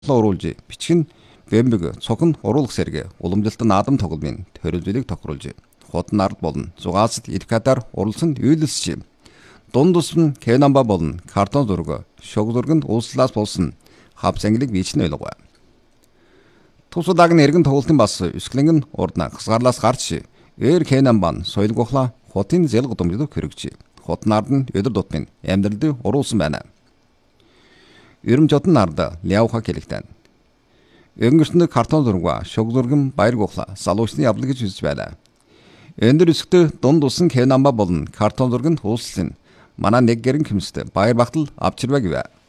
оруулж бичгэн бэмбэг цохон оруулах сэргэ уламжлалт наадам тогломын төрөлжлийг тохируулж хот нард болон зугаасд иркадаар уралсан үйлсч дунд тус нь Кенамба болон картон зураг шог зурганд ууслаас болсон хавц ангилыг бичнэ ойлгоо. Тусуудаг нь эргэн тоглолтын бас өсгөлэн урдна хасгаарлаас гарч Кенамбан соёлгохла хотын зэл гудамжлог хөрөгч. Хот нард нь өдөр тутмын амьдралд оруулсан байна. Ерөмжөтөн нарда ляуха хэлэгтэн. Өнгөрсөнд картон зураг шог зурган баяр гохла залуучны явдал гэж үзэж байна. Өндөр өсгөд дунд усан Кенамба болон картон зурганд ууслан манай нэг гэрэн хэмстэй баяр багтал авчирваа гэвэ.